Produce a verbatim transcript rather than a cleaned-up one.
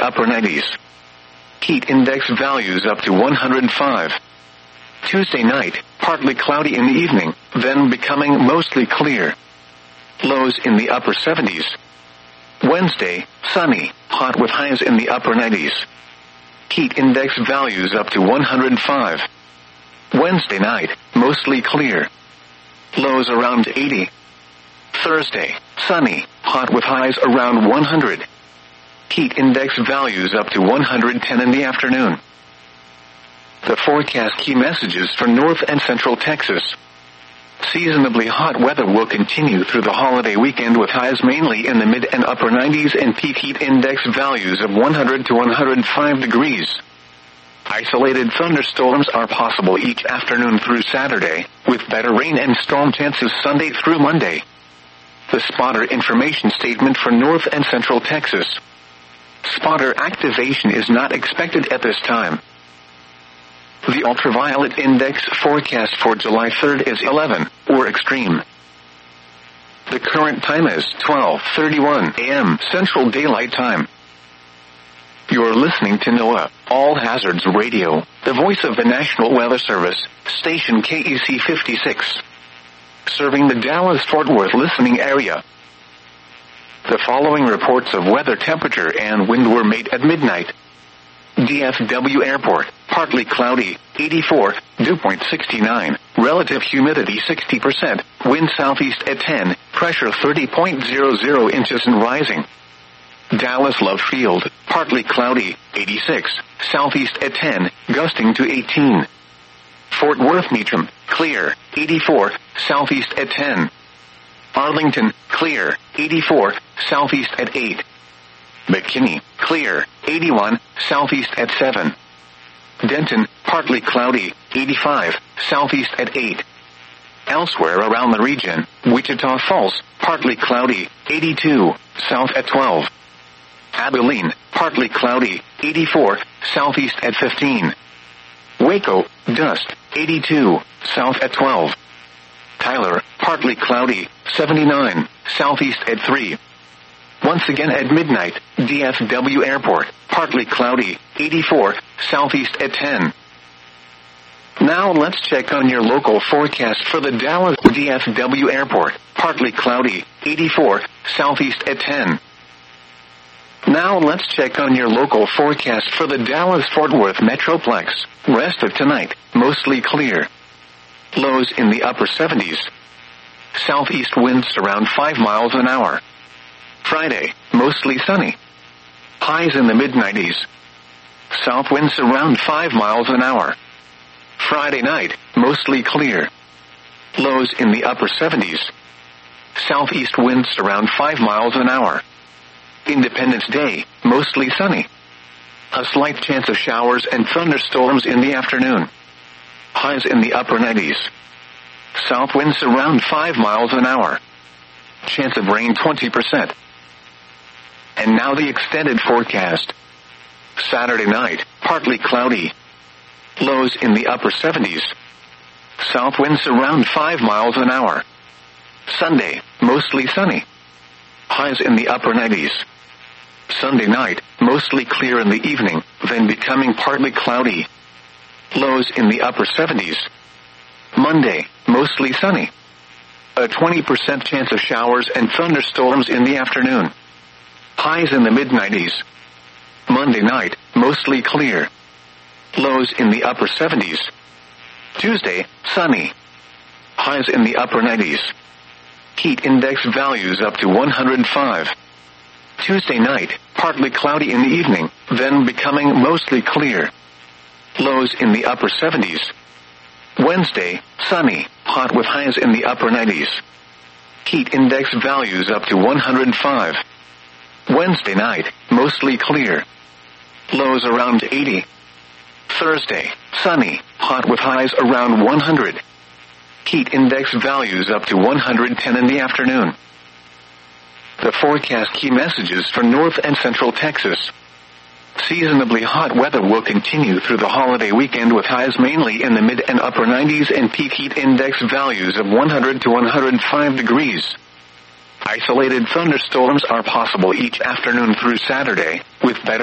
upper nineties. Heat index values up to one hundred five. Tuesday night, partly cloudy in the evening, then becoming mostly clear. Lows in the upper seventies. Wednesday, sunny, hot with highs in the upper nineties. Heat index values up to one hundred five. Wednesday night, mostly clear. Lows around eighty. Thursday, sunny, hot with highs around one hundred. Heat index values up to one hundred ten in the afternoon. The forecast key messages for North and Central Texas. Seasonably hot weather will continue through the holiday weekend with highs mainly in the mid and upper nineties and peak heat index values of one hundred to one hundred five degrees. Isolated thunderstorms are possible each afternoon through Saturday, with better rain and storm chances Sunday through Monday. The spotter information statement for North and Central Texas. Spotter activation is not expected at this time. The ultraviolet index forecast for July third is eleven, or extreme. The current time is twelve thirty-one a m Central Daylight Time. You're listening to NOAA, All Hazards Radio, the voice of the National Weather Service, station K E C fifty-six. Serving the Dallas-Fort Worth listening area. The following reports of weather temperature and wind were made at midnight. D F W Airport, partly cloudy, eighty-four, dew point sixty-nine, relative humidity sixty percent, wind southeast at ten, pressure thirty point zero zero inches and rising. Dallas Love Field, partly cloudy, eighty-six, southeast at ten, gusting to eighteen. Fort Worth Meacham, clear, eighty-four, southeast at ten. Arlington, clear, eighty-four, southeast at eight. McKinney, clear, eighty-one, southeast at seven. Denton, partly cloudy, eighty-five, southeast at eight. Elsewhere around the region, Wichita Falls, partly cloudy, eighty-two, south at twelve. Abilene, partly cloudy, eighty-four, southeast at fifteen. Waco, dust, eighty-two, south at twelve. Tyler, partly cloudy, seventy-nine, southeast at three. Once again at midnight, D F W Airport, partly cloudy, eighty-four, southeast at ten. Now let's check on your local forecast for the Dallas D F W Airport, partly cloudy, eighty-four, southeast at ten. Now let's check on your local forecast for the Dallas-Fort Worth Metroplex. Rest of tonight, mostly clear. Lows in the upper seventies. Southeast winds around five miles an hour. Friday, mostly sunny. Highs in the mid nineties. South winds around five miles an hour. Friday night, mostly clear. Lows in the upper seventies. Southeast winds around five miles an hour. Independence Day, mostly sunny. A slight chance of showers and thunderstorms in the afternoon. Highs in the upper nineties. South winds around five miles an hour. Chance of rain twenty percent. And now the extended forecast. Saturday night, partly cloudy. Lows in the upper seventies. South winds around five miles an hour. Sunday, mostly sunny. Highs in the upper nineties. Sunday night, mostly clear in the evening, then becoming partly cloudy. Lows in the upper seventies. Monday, mostly sunny. A twenty percent chance of showers and thunderstorms in the afternoon. Highs in the mid nineties. Monday night, mostly clear. Lows in the upper seventies. Tuesday, sunny. Highs in the upper nineties. Heat index values up to one hundred five. Tuesday night, partly cloudy in the evening, then becoming mostly clear. Lows in the upper seventies. Wednesday, sunny, hot with highs in the upper nineties. Heat index values up to one hundred five. Wednesday night, mostly clear. Lows around eighty. Thursday, sunny, hot with highs around one hundred. Heat index values up to one hundred ten in the afternoon. The forecast key messages for North and Central Texas. Seasonably hot weather will continue through the holiday weekend with highs mainly in the mid and upper nineties and peak heat index values of one hundred to one hundred five degrees. Isolated thunderstorms are possible each afternoon through Saturday, with better